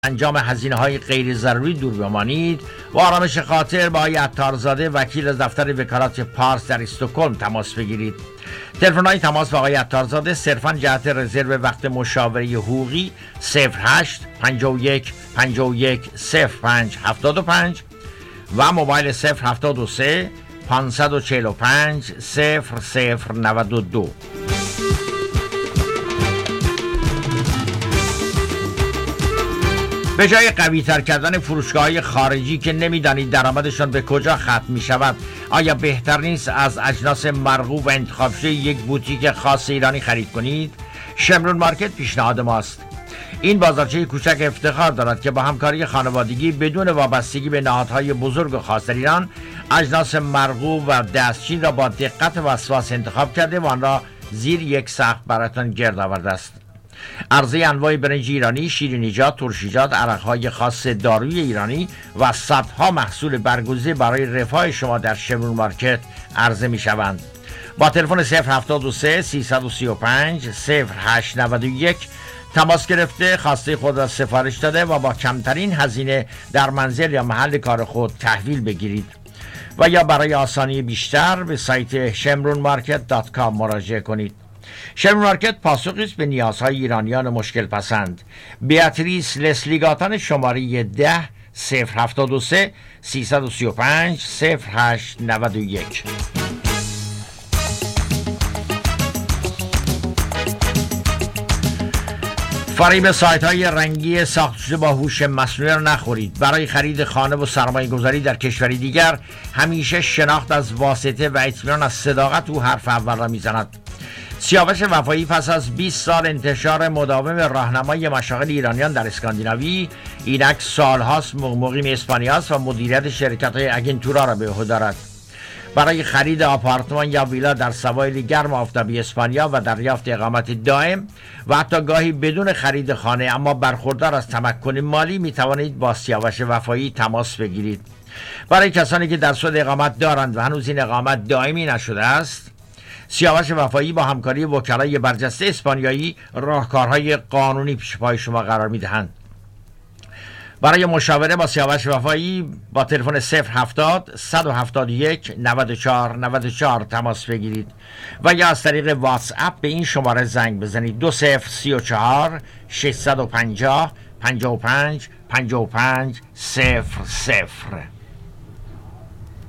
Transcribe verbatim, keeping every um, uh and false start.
انجام هزینه‌های غیر ضروری دور بمانید و آرامش خاطر با آقای عطارزاده وکیل از دفتر وکالت پارس در استکهلم تماس بگیرید. تلفن‌های تماس با آقای عطارزاده صرفاً جهت رزرو وقت مشاوره حقوقی صفر هشت پنجاه و یک پنجاه و یک صفر پنج هفتاد و پنج و موبایل صفر هفتاد و سه پانصد و چهل و پنج صفر صفر نود و دو. به جای قوی تر کردن فروشگاه‌های خارجی که نمیدانید درآمدشان به کجا ختم می شود، آیا بهتر نیست از اجناس مرغوب و انتخاب شده یک بوتیک خاص ایرانی خرید کنید؟ شمرون مارکت پیشنهاد ماست. این بازارچه کوچک افتخار دارد که با همکاری خانوادگی بدون وابستگی به نهادهای بزرگ و خاص در ایران اجناس مرغوب و دستچین را با دقت و وسواس انتخاب کرده و آن را زیر یک سقف براتان گرد آورده است. عرضه انواع برنج ایرانی، شیرینیجات، ترشیجات، عرقهای خاص داروی ایرانی و صدها محصول برگزیده برای رفاه شما در شمرون مارکت عرضه می شوند. با تلفن صفر هفتاد و سه سیصد و سی و پنج صفر هشت نود و یک تماس گرفته خواسته خود را سفارش داده و با کمترین هزینه در منزل یا محل کار خود تحویل بگیرید و یا برای آسانی بیشتر به سایت شمرون مارکت دات کام مراجعه کنید. شمرون مارکت پاسخی است به نیازهای ایرانیان مشکل پسند. بیاتریس لسلیگاتان شماره ده صفر هفتاد و سه سیصد و سی و پنج صفر هشت نود و یک. فریب سایت های رنگی ساخته شده با هوش مصنوعی را نخورید. برای خرید خانه و سرمایه گذاری در کشوری دیگر همیشه شناخت از واسطه و اطمینان از صداقت او حرف اول را میزند. سیاوش وفایی پس از بیست سال انتشار مداوم راهنمای مشاغل ایرانیان در اسکاندیناوی، اینک سالهاست مقیم اسپانیا است و مدیریت شرکت‌های اگنتورا را به عهده دارد. برای خرید آپارتمان یا ویلا در سواحل گرم آفتابی اسپانیا و دریافت اقامت دائم و حتی گاهی بدون خرید خانه اما برخوردار از تمکن مالی می توانید با سیاوش وفایی تماس بگیرید. برای کسانی که در سود اقامت دارند و هنوز این اقامت دائمی نشده است، سیاوش وفایی با همکاری وکلای برجسته اسپانیایی راهکارهای قانونی پیش پای شما قرار می دهند. برای مشاوره با سیاوش وفایی با تلفن صفر هفتاد صد و هفتاد و یک نود و چهار نود و چهار تماس بگیرید و یا از طریق واتس اپ به این شماره زنگ بزنید دو صفر سی و چهار ششصد و پنجاه پنجاه و پنج پنجاه و پنج صفر صفر.